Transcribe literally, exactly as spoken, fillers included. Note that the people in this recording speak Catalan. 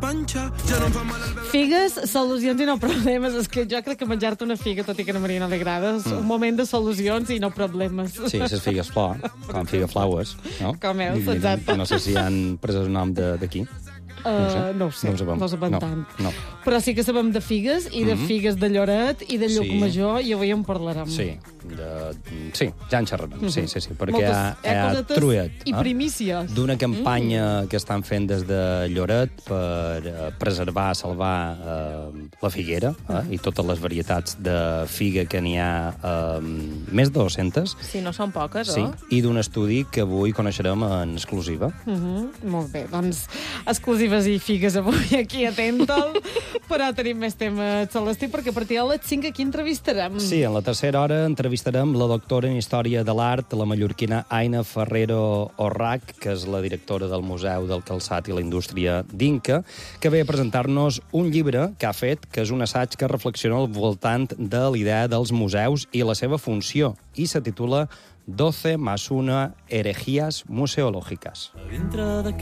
panxa, ja no em fa mal el veure... Figues, solucions i no problemes. És que jo crec que menjar-te una figa, tot i que a la Maria no li agrada, és un moment de solucions i no problemes. Sí, les figues flor, com figa flowers, no? Com és, I no- exacte. No sé si han pres el nom de- d'aquí. Uh, no ho sé, No ho sabem. no ho sabem No, tant. no. Però sí que sabem de figues, i de figues de Lloret, i de Llucmajor, i avui en parlarem. Sí, de... sí, ja en xerrarem. Sí, sí, sí, perquè Moltes, hi ha, eh, hi ha cosetes truet. i eh? primícies. D'una campanya que estan fent des de Lloret per eh, preservar, salvar eh, la figuera eh, i totes les varietats de figa que n'hi ha, eh, més de dues-centes. Si no són poques, Sí, oh? i d'un estudi que avui coneixerem en exclusiva. Uh -huh. Molt bé, doncs exclusives i figues avui aquí a Tental, però tenim més temes, Celestí, perquè a partir de les cinc aquí entrevistarem. Sí, en la tercera hora entrevistarem la doctora en Història de l'Art, la mallorquina Aina Ferrero Orrac, que és la directora del Museu del Calçat i la Indústria d'Inca, que ve a presentar-nos un llibre que ha fet, que és un assaig que reflexiona al voltant de l'idea dels museus i la seva funció, i se titula doce más una herejías museológicas. Dintre d'aquest